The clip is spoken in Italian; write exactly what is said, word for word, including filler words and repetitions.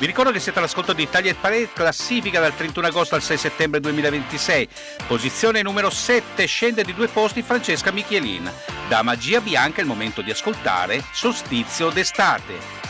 Vi ricordo che siete all'ascolto di Italia e Parade, classifica dal trentuno agosto al sei settembre duemilaventisei. Posizione numero sette, scende di due posti Francesca Michelin. Da Magia Bianca è il momento di ascoltare Solstizio d'estate.